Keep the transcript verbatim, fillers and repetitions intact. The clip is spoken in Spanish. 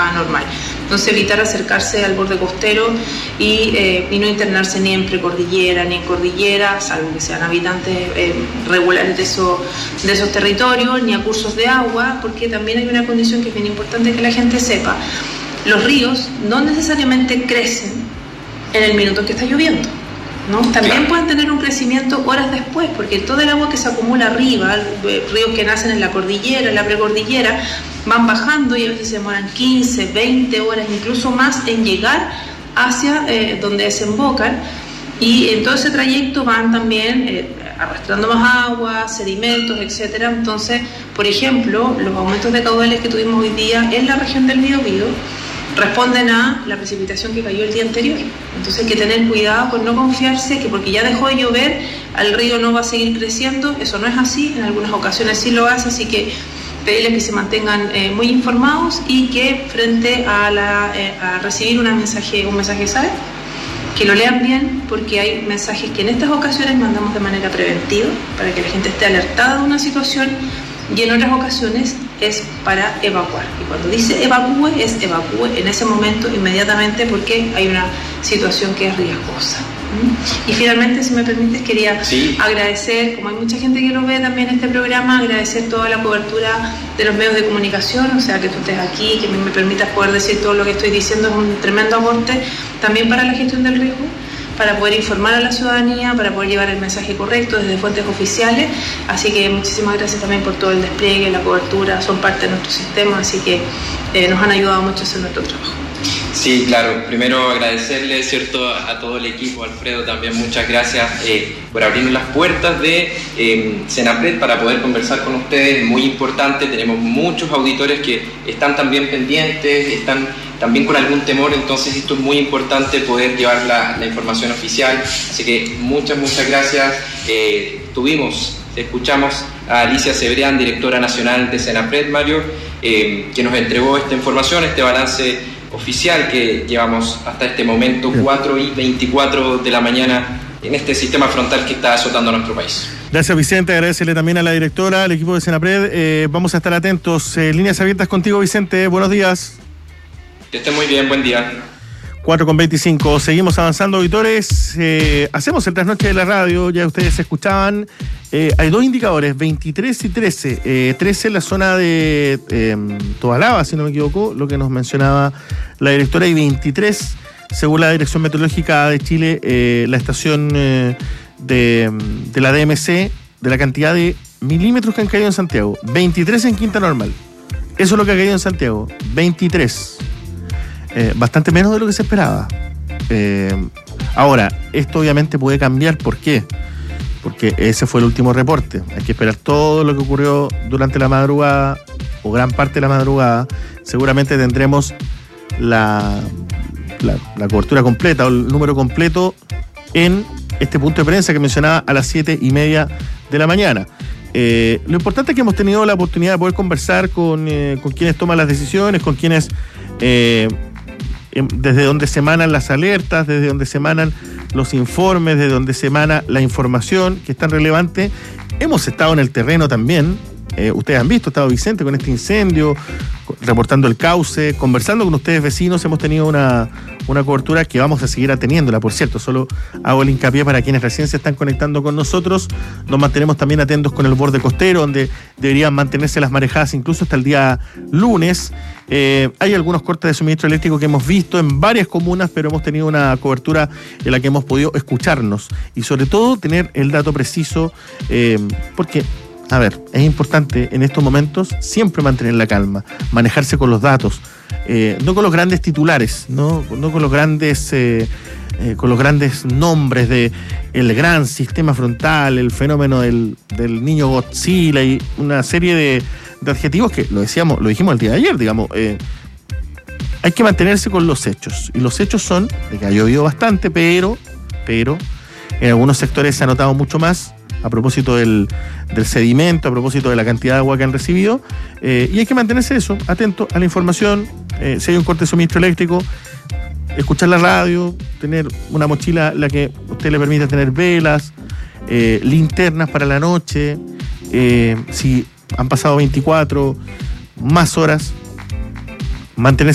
está normal. Entonces evitar acercarse al borde costero y, eh, y no internarse ni en precordillera ni en cordillera, salvo que sean habitantes eh, regulares de, eso, de esos territorios, ni a cursos de agua, porque también hay una condición que es bien importante que la gente sepa. Los ríos no necesariamente crecen en el minuto que está lloviendo, ¿no? También claro. pueden tener un crecimiento horas después, porque todo el agua que se acumula arriba, ríos que nacen en la cordillera, en la precordillera, van bajando y a veces se demoran quince, veinte horas, incluso más en llegar hacia eh, donde desembocan, y en todo ese trayecto van también eh, arrastrando más agua, sedimentos, etcétera. Entonces, por ejemplo, los aumentos de caudales que tuvimos hoy día en la región del Biobío responden a la precipitación que cayó el día anterior. Entonces hay que tener cuidado con no confiarse que porque ya dejó de llover, al río no va a seguir creciendo. Eso no es así, en algunas ocasiones sí lo hace, así que pedirles que se mantengan eh, muy informados y que frente a, la, eh, a recibir una mensaje, un mensaje S A E, que lo lean bien, porque hay mensajes que en estas ocasiones mandamos de manera preventiva para que la gente esté alertada de una situación, y en otras ocasiones es para evacuar. Y cuando dice evacúe, es evacúe en ese momento inmediatamente, porque hay una situación que es riesgosa. Y finalmente, si me permites, quería sí. agradecer, como hay mucha gente que lo ve también este programa, agradecer toda la cobertura de los medios de comunicación, o sea, que tú estés aquí, que me permitas poder decir todo lo que estoy diciendo, es un tremendo aporte también para la gestión del riesgo, para poder informar a la ciudadanía, para poder llevar el mensaje correcto desde fuentes oficiales. Así que muchísimas gracias también por todo el despliegue, la cobertura, son parte de nuestro sistema, así que eh, nos han ayudado mucho a hacer nuestro trabajo. Sí, claro. Primero agradecerle, ¿cierto?, a todo el equipo. Alfredo, también muchas gracias eh, por abrirnos las puertas de eh, Senapred para poder conversar con ustedes. Muy importante, tenemos muchos auditores que están también pendientes, están también con algún temor, entonces esto es muy importante poder llevar la, la información oficial. Así que muchas, muchas gracias. Eh, tuvimos, escuchamos a Alicia Cebrián, directora nacional de Senapred, Mario, eh, que nos entregó esta información, este balance oficial que llevamos hasta este momento, cuatro y veinticuatro de la mañana, en este sistema frontal que está azotando a nuestro país. Gracias, Vicente. Agradecerle también a la directora, al equipo de Senapred. Eh, vamos a estar atentos. Eh, líneas abiertas contigo, Vicente. Buenos días. Que esté muy bien. Buen día. cuatro con veinticinco. Seguimos avanzando, auditores. Eh, hacemos el trasnoche de la radio. Ya ustedes escuchaban. Eh, hay dos indicadores, veintitrés y trece. Eh, trece en la zona de eh, Tobalaba, si no me equivoco, lo que nos mencionaba la directora, y veintitrés, según la Dirección Meteorológica de Chile, eh, la estación eh, de, de la D M C, de la cantidad de milímetros que han caído en Santiago. veintitrés en Quinta Normal. Eso es lo que ha caído en Santiago. veintitrés. Eh, bastante menos de lo que se esperaba. Eh, ahora, esto obviamente puede cambiar. ¿Por qué? Porque ese fue el último reporte. Hay que esperar todo lo que ocurrió durante la madrugada, o gran parte de la madrugada. Seguramente tendremos la, la, la cobertura completa, o el número completo, en este punto de prensa que mencionaba a las siete y media de la mañana. Eh, lo importante es que hemos tenido la oportunidad de poder conversar con, eh, con quienes toman las decisiones, con quienes... Eh, desde donde se emanan las alertas, desde donde se emanan los informes, desde donde se emana la información que es tan relevante. Hemos estado en el terreno también, eh, ustedes han visto, ha estado Vicente con este incendio, reportando el cauce, conversando con ustedes vecinos. Hemos tenido una, una cobertura que vamos a seguir teniéndola, por cierto. Solo hago el hincapié para quienes recién se están conectando con nosotros. Nos mantenemos también atentos con el borde costero, donde deberían mantenerse las marejadas incluso hasta el día lunes. Eh, hay algunos cortes de suministro eléctrico que hemos visto en varias comunas, pero hemos tenido una cobertura en la que hemos podido escucharnos y sobre todo tener el dato preciso, eh, porque, a ver, es importante en estos momentos siempre mantener la calma, manejarse con los datos, eh, no con los grandes titulares, no, no con los grandes... Eh, Eh, con los grandes nombres de el gran sistema frontal, el fenómeno del, del niño Godzilla y una serie de, de adjetivos que lo decíamos, lo dijimos el día de ayer, digamos. Eh, hay que mantenerse con los hechos, y los hechos son de que ha llovido bastante, pero, pero en algunos sectores se ha notado mucho más a propósito del, del sedimento, a propósito de la cantidad de agua que han recibido, eh, y hay que mantenerse eso, atento a la información. Eh, si hay un corte de suministro eléctrico, escuchar la radio, tener una mochila en la que usted le permita tener velas, eh, linternas para la noche. Eh, si han pasado veinticuatro más horas, mantenerse